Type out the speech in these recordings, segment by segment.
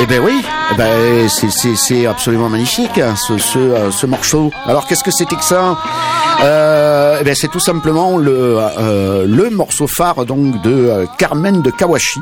Eh ben oui, c'est absolument magnifique ce morceau. Alors qu'est-ce que c'était que ça? C'est tout simplement le morceau phare donc de Carmen de Kawashi.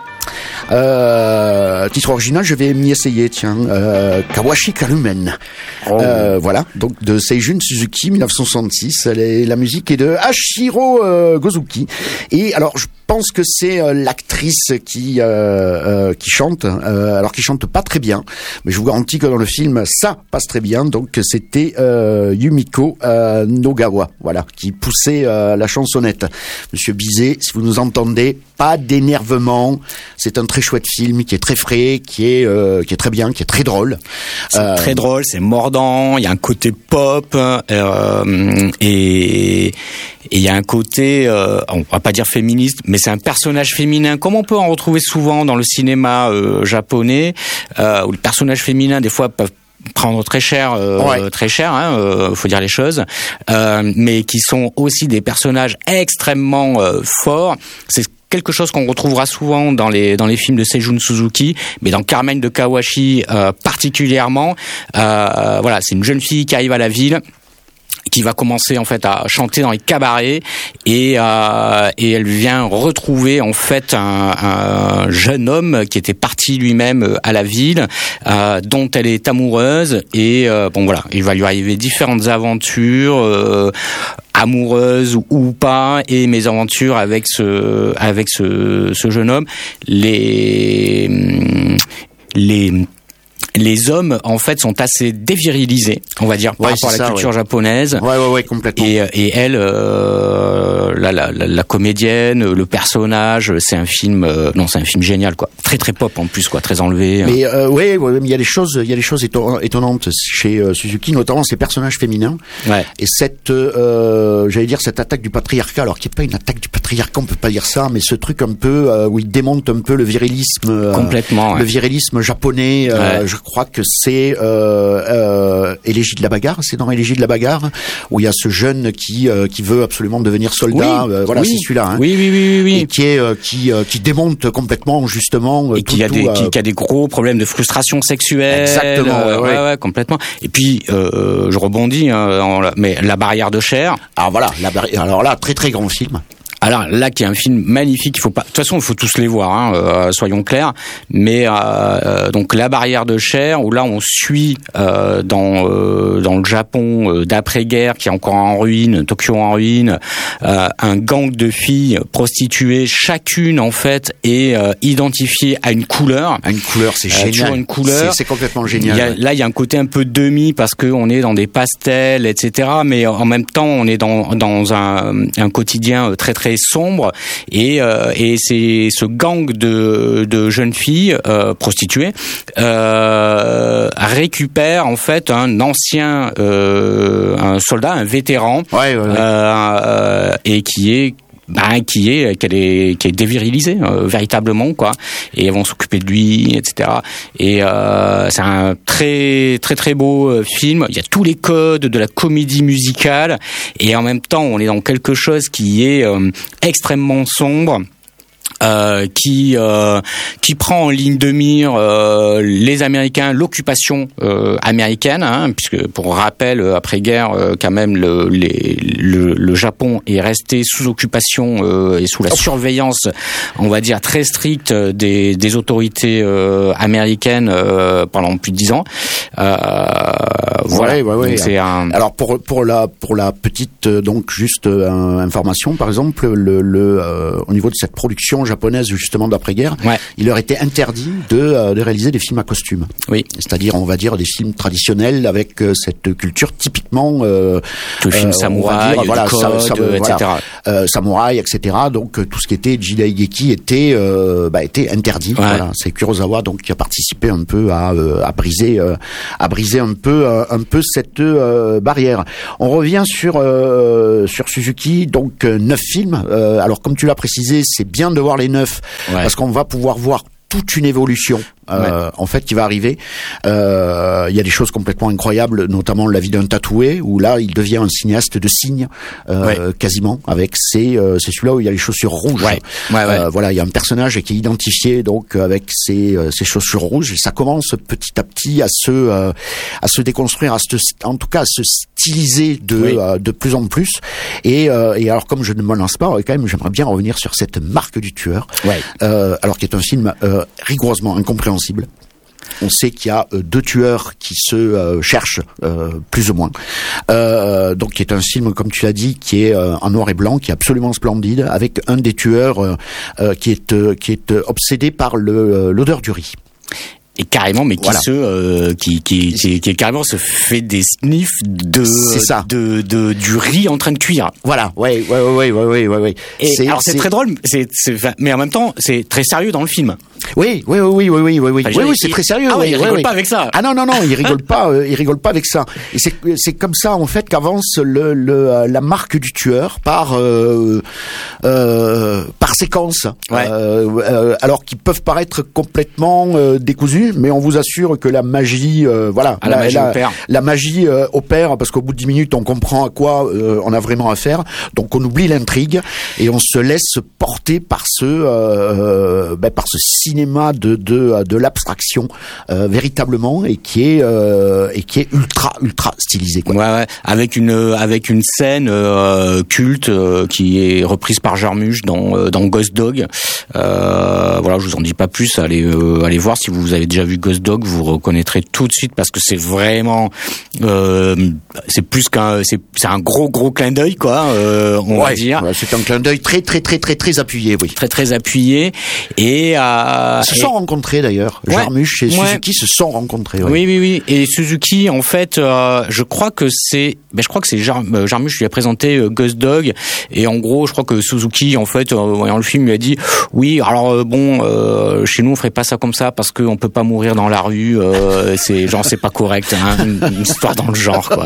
Titre original, je vais m'y essayer, tiens. Kawashi Karumen. Voilà, donc de Seijun Suzuki, 1966. La musique est de Hachiro Gozuki. Et alors, je pense que c'est l'actrice qui chante, alors qui chante pas très bien, mais je vous garantis que dans le film ça passe très bien. Donc c'était Yumiko Nogawa, voilà, qui poussait la chansonnette. Monsieur Bizet, si vous nous entendez, pas d'énervement. C'est un très chouette film qui est très frais, qui est très bien, qui est très drôle. C'est très drôle, c'est mordant. Il y a un côté pop et il y a un côté, on va pas dire féministe, mais c'est un personnage féminin, comme on peut en retrouver souvent dans le cinéma japonais, où les personnages féminins des fois peuvent prendre très cher, faut dire les choses, mais qui sont aussi des personnages extrêmement forts. C'est quelque chose qu'on retrouvera souvent dans les films de Seijun Suzuki, mais dans Carmen de Kawashi particulièrement. Voilà, c'est une jeune fille qui arrive à la ville, qui va commencer en fait à chanter dans les cabarets et elle vient retrouver en fait un jeune homme qui était parti lui-même à la ville, dont elle est amoureuse et bon voilà, il va lui arriver différentes aventures amoureuses ou pas, et mes aventures avec ce jeune homme. Les hommes, en fait, sont assez dévirilisés, on va dire, par rapport à la culture japonaise. Ouais, complètement. Et elle, la comédienne, le personnage, c'est un film génial, quoi. Très, très pop, en plus, quoi. Très enlevé. Mais, mais il y a des choses étonnantes chez Suzuki, notamment ses personnages féminins. Ouais. Et cette attaque du patriarcat, alors qui est pas une attaque du patriarcat, on peut pas dire ça, mais ce truc un peu, où il démonte un peu le virilisme. Complètement, le virilisme japonais, je crois que c'est Élégie de la bagarre, c'est dans Élégie de la bagarre où il y a ce jeune qui veut absolument devenir soldat, oui, c'est celui-là, hein. Oui. Et qui démonte complètement justement et qui a des gros problèmes de frustration sexuelle. Exactement, ouais, complètement. Et puis je rebondis, mais La barrière de chair. Alors voilà, alors là, très très grand film. Alors là, qui est un film magnifique, de toute façon, il faut tous les voir, soyons clairs. Mais donc La barrière de chair, où là on suit dans le Japon d'après-guerre, qui est encore en ruine, Tokyo en ruine, un gang de filles prostituées, chacune en fait est identifiée à une couleur. À une couleur, c'est génial. Toujours une couleur. C'est complètement génial. Là, il y a un côté un peu demi, parce que on est dans des pastels, etc. Mais en même temps, on est dans un quotidien très très sombre, et c'est ce gang de jeunes filles prostituées récupère en fait un ancien un soldat, un vétéran, et qui est dévirilisé véritablement, quoi, et elles vont s'occuper de lui, etc. Et c'est un très très très beau film. Il y a tous les codes de la comédie musicale, et en même temps on est dans quelque chose qui est extrêmement sombre, qui prend en ligne de mire les Américains, l'occupation américaine, hein, puisque pour rappel, après-guerre, quand même le Japon est resté sous occupation et sous la surveillance, on va dire très stricte des autorités américaines pendant plus de 10 ans. Voilà. Ouais. C'est alors pour la petite donc juste information, par exemple, au niveau de cette production japonaise justement d'après-guerre, il leur était interdit de réaliser des films à costume. Oui. C'est-à-dire, on va dire, des films traditionnels avec cette culture typiquement le film samouraï, etc. Samouraï, etc. Donc tout ce qui était jidaigeki était interdit. Ouais. Voilà. C'est Kurosawa donc qui a participé un peu à briser un peu cette barrière. On revient sur Suzuki, donc 9 films. Alors comme tu l'as précisé, c'est bien de voir les 9 parce qu'on va pouvoir voir toute une évolution en fait qui va arriver. Il y a des choses complètement incroyables, notamment La vie d'un tatoué, où là il devient un cinéaste de signes quasiment, avec c'est celui-là où il y a les chaussures rouges. Voilà, il y a un personnage qui est identifié donc avec ses chaussures rouges, et ça commence petit à petit à se déconstruire, en tout cas à se styliser de plus en plus. Et alors comme je ne me lance pas, quand même j'aimerais bien revenir sur cette Marque du tueur, alors qui est un film rigoureusement incompréhensible. On sait qu'il y a deux tueurs qui se cherchent plus ou moins. Donc qui est un film, comme tu l'as dit, qui est en noir et blanc, qui est absolument splendide, avec un des tueurs qui est obsédé par l'odeur du riz. Et carrément, mais qui carrément se fait des sniffs du riz en train de cuire. Voilà, ouais. Et alors c'est très drôle, mais en même temps c'est très sérieux dans le film. Oui, c'est très sérieux. Ah ouais, il rigole pas avec ça. Ah non, il rigole pas avec ça. Et c'est comme ça en fait qu'avance la marque du tueur par séquence. Alors qu'ils peuvent paraître complètement décousus, mais on vous assure que la magie, la magie opère, parce qu'au bout de 10 minutes, on comprend à quoi on a vraiment affaire. Donc on oublie l'intrigue et on se laisse porter par ce cinéma de l'abstraction véritablement, et qui est ultra stylisé, quoi. Ouais, avec une scène culte qui est reprise par Jarmusch dans Ghost Dog. Voilà, je vous en dis pas plus, allez voir. Si vous avez déjà vu Ghost Dog, vous reconnaîtrez tout de suite, parce que c'est vraiment c'est plus c'est un gros clin d'œil, quoi, on va dire. Ouais, c'est un clin d'œil très appuyé, oui. Très appuyé, et ils se sont rencontrés d'ailleurs. Jarmusch et Suzuki se sont rencontrés. Oui. Et Suzuki, en fait, je crois que c'est Jarmusch lui a présenté Ghost Dog, et en gros, je crois que Suzuki, en fait, voyant le film, lui a dit oui, alors chez nous on ferait pas ça comme ça parce qu'on peut pas mourir dans la rue, c'est pas correct, hein, une histoire dans le genre, quoi.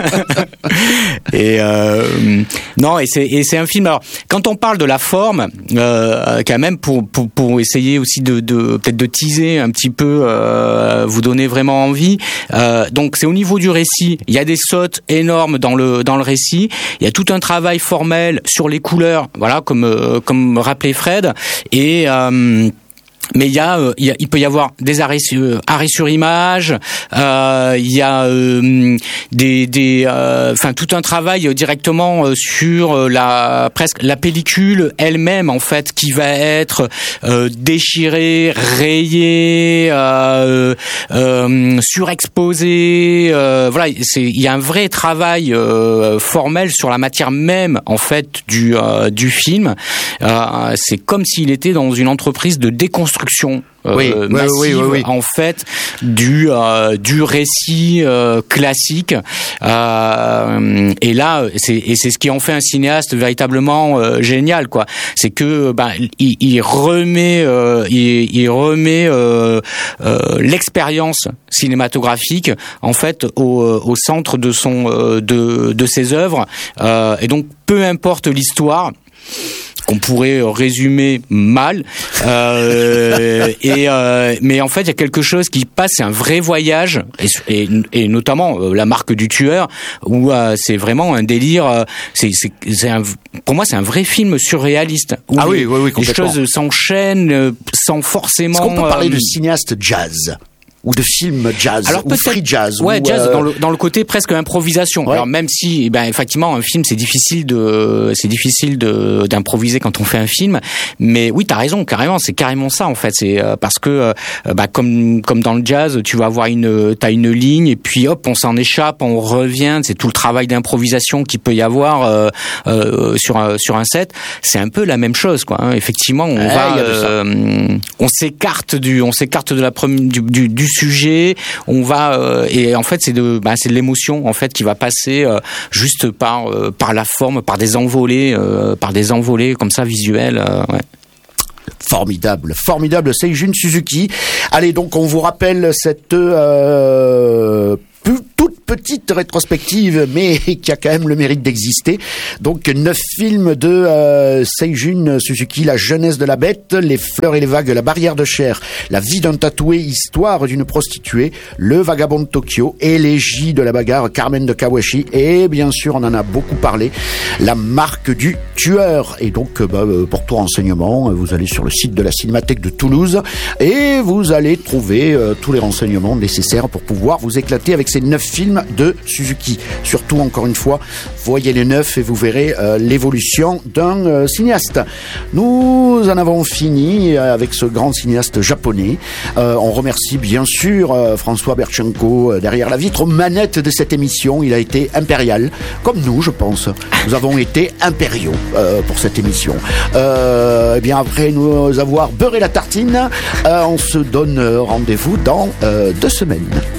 Et non, et c'est un film. Alors, quand on parle de la forme, quand même pour essayer aussi de peut-être de teaser un petit peu, vous donner vraiment envie. Donc c'est au niveau du récit, il y a des sautes énormes dans le récit, il y a tout un travail formel sur les couleurs, voilà, comme rappelait Fred, et mais il peut y avoir des arrêts sur image, il y a tout un travail directement sur presque la pellicule elle-même, en fait, qui va être déchirée, rayée, surexposée. Voilà, il y a un vrai travail formel sur la matière même, en fait, du film. C'est comme s'il était dans une entreprise de déconstruction massive, en fait, du récit classique, et là c'est ce qui en fait un cinéaste véritablement génial, quoi. C'est que il remet l'expérience cinématographique, en fait, au centre de ses œuvres, et donc peu importe l'histoire qu'on pourrait résumer mal, mais en fait il y a quelque chose qui passe, c'est un vrai voyage, et notamment La Marque du tueur, où c'est vraiment un délire, pour moi c'est un vrai film surréaliste, où oui, les choses s'enchaînent sans forcément. Est-ce qu'on peut parler de cinéaste jazz? Ou de film jazz, alors, ou free jazz, jazz dans le côté presque improvisation. Ouais. Alors même si, effectivement, un film c'est difficile d'improviser quand on fait un film, mais oui, t'as raison, carrément, c'est carrément ça, en fait. C'est parce que comme dans le jazz, tu vas avoir t'as une ligne, et puis hop, on s'en échappe, on revient. C'est tout le travail d'improvisation qu'il peut y avoir sur un set. C'est un peu la même chose, quoi. Hein. Effectivement, on s'écarte du sujet, on va et en fait c'est de l'émotion, en fait, qui va passer juste par la forme, par des envolées comme ça visuelles. Ouais. Formidable, Seijun Suzuki. Allez, donc on vous rappelle cette toute petite rétrospective, mais qui a quand même le mérite d'exister. Donc 9 films de Seijun Suzuki, La jeunesse de la bête, Les fleurs et les vagues, La barrière de chair, La vie d'un tatoué, Histoire d'une prostituée, Le vagabond de Tokyo, Élégie de la bagarre, Carmen de Kawashi, et bien sûr on en a beaucoup parlé, La marque du tueur. Et donc pour tout renseignement, vous allez sur le site de la Cinémathèque de Toulouse et vous allez trouver tous les renseignements nécessaires pour pouvoir vous éclater avec ces 9 films de Suzuki. Surtout, encore une fois, voyez les 9 et vous verrez l'évolution d'un cinéaste. Nous en avons fini avec ce grand cinéaste japonais. On remercie bien sûr François Berchenko derrière la vitre aux manettes de cette émission. Il a été impérial, comme nous, je pense. Nous avons été impériaux pour cette émission. Et bien après nous avoir beurré la tartine, on se donne rendez-vous dans 2 semaines.